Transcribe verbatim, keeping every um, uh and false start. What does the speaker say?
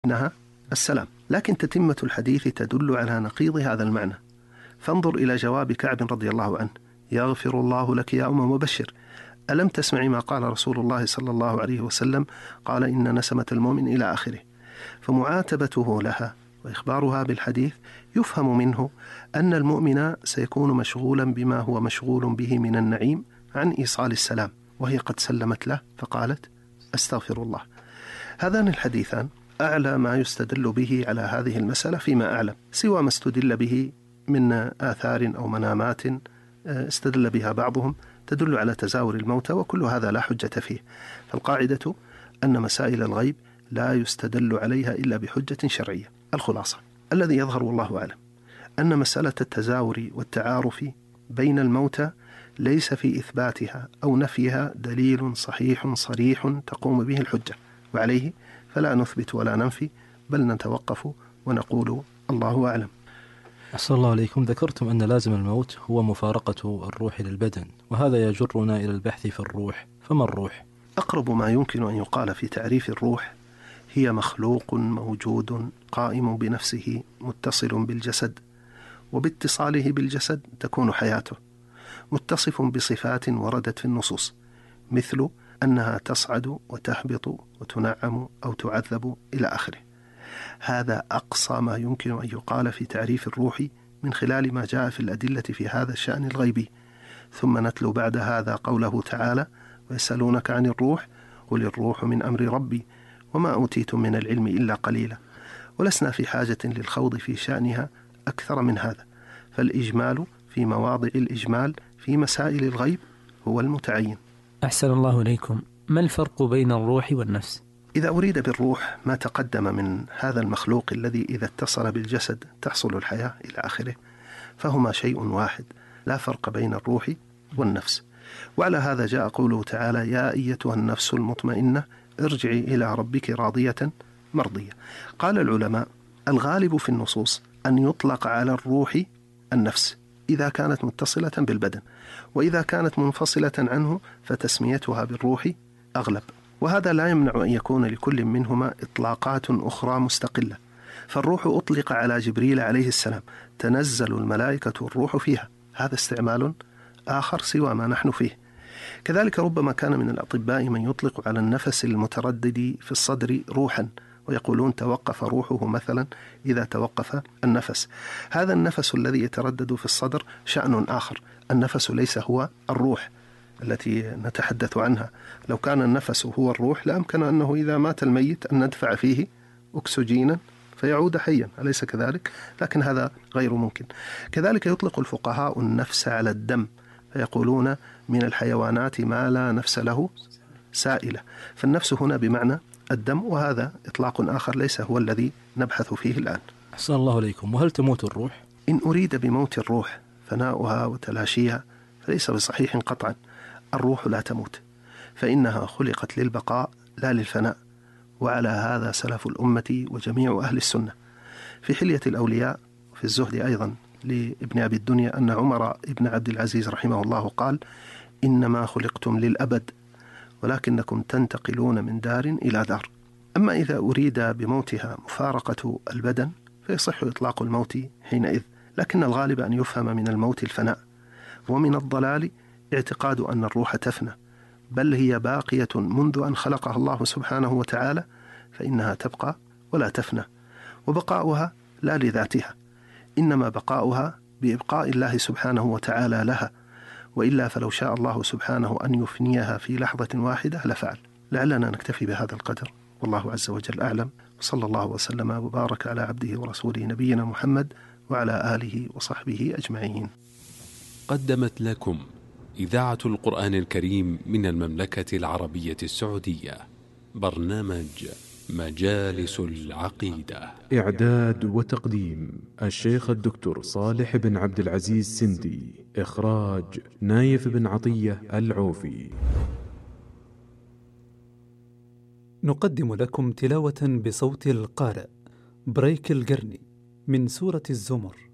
إنها السلام. لكن تتمة الحديث تدل على نقيض هذا المعنى. فانظر إلى جواب كعب رضي الله عنه: يغفر الله لك يا أم مبشر، ألم تسمعي ما قال رسول الله صلى الله عليه وسلم؟ قال: إن نسمة المؤمن إلى آخره. فمعاتبته لها وإخبارها بالحديث يفهم منه أن المؤمن سيكون مشغولا بما هو مشغول به من النعيم عن إيصال السلام، وهي قد سلمت له فقالت: أستغفر الله. هذان الحديثان أعلى ما يستدل به على هذه المسألة فيما أعلم، سوى ما استدل به من آثار أو منامات استدل بها بعضهم تدل على تزاور الموتى، وكل هذا لا حجة فيه. فالقاعدة أن مسائل الغيب لا يستدل عليها إلا بحجة شرعية. الخلاصة الذي يظهر والله أعلم أن مسألة التزاور والتعارف بين الموتى ليس في إثباتها أو نفيها دليل صحيح صريح تقوم به الحجة، وعليه فلا نثبت ولا ننفي، بل نتوقف ونقول الله أعلم. أحسن الله عليكم. ذكرتم أن لازم الموت هو مفارقة الروح للبدن، وهذا يجرنا إلى البحث في الروح. فما الروح؟ أقرب ما يمكن أن يقال في تعريف الروح: هي مخلوق موجود قائم بنفسه متصل بالجسد، وباتصاله بالجسد تكون حياته، متصف بصفات وردت في النصوص، مثل أنها تصعد وتهبط وتنعم أو تعذب إلى آخره. هذا أقصى ما يمكن أن يقال في تعريف الروح من خلال ما جاء في الأدلة في هذا الشأن الغيبي. ثم نتلو بعد هذا قوله تعالى: ويسألونك عن الروح قل الروح من أمر ربي وما أوتيتم من العلم إلا قليلا. ولسنا في حاجة للخوض في شأنها أكثر من هذا، فالإجمال في مواضع الإجمال في مسائل الغيب هو المتعين. أحسن الله إليكم. ما الفرق بين الروح والنفس؟ إذا أريد بالروح ما تقدم من هذا المخلوق الذي إذا اتصل بالجسد تحصل الحياة إلى آخره، فهما شيء واحد، لا فرق بين الروح والنفس. وعلى هذا جاء قوله تعالى: يا أيتها النفس المطمئنة ارجعي إلى ربك راضية مرضية. قال العلماء: الغالب في النصوص أن يطلق على الروح النفس إذا كانت متصلة بالبدن، وإذا كانت منفصلة عنه فتسميتها بالروح أغلب. وهذا لا يمنع أن يكون لكل منهما إطلاقات أخرى مستقلة. فالروح أطلق على جبريل عليه السلام: تنزل الملائكة والروح فيها، هذا استعمال آخر سوى ما نحن فيه. كذلك ربما كان من الأطباء من يطلق على النفس المتردد في الصدر روحا، ويقولون توقف روحه مثلا إذا توقف النفس. هذا النفس الذي يتردد في الصدر شأن آخر، النفس ليس هو الروح التي نتحدث عنها. لو كان النفس هو الروح لأمكن أنه إذا مات الميت أن ندفع فيه أكسجينا فيعود حيا، أليس كذلك؟ لكن هذا غير ممكن. كذلك يطلق الفقهاء النفس على الدم، فيقولون من الحيوانات ما لا نفس له سائلة، فالنفس هنا بمعنى الدم، وهذا إطلاق آخر ليس هو الذي نبحث فيه الآن. أحسن الله عليكم. وهل تموت الروح؟ إن أريد بموت الروح فناؤها وتلاشيها فليس بصحيح قطعا. الروح لا تموت، فإنها خلقت للبقاء لا للفناء، وعلى هذا سلف الأمة وجميع أهل السنة. في حلية الأولياء في الزهد أيضا لابن أبي الدنيا أن عمر بن عبد العزيز رحمه الله قال: إنما خلقتم للأبد ولكنكم تنتقلون من دار إلى دار. أما إذا أريد بموتها مفارقة البدن فيصح إطلاق الموت حينئذ، لكن الغالب أن يفهم من الموت الفناء. ومن الضلال اعتقاد أن الروح تفنى، بل هي باقية منذ أن خلقها الله سبحانه وتعالى، فإنها تبقى ولا تفنى، وبقاؤها لا لذاتها، إنما بقاؤها بإبقاء الله سبحانه وتعالى لها، وإلا فلو شاء الله سبحانه أن يفنيها في لحظة واحدة لفعل. لعلنا نكتفي بهذا القدر، والله عز وجل أعلم، وصلى الله وسلم وبارك على عبده ورسوله نبينا محمد وعلى آله وصحبه أجمعين. قدمت لكم إذاعة القرآن الكريم من المملكة العربية السعودية برنامج مجالس العقيدة. إعداد وتقديم الشيخ الدكتور صالح بن عبد العزيز سندي. إخراج نايف بن عطية العوفي. نقدم لكم تلاوة بصوت القارئ بريك القرني من سورة الزمر.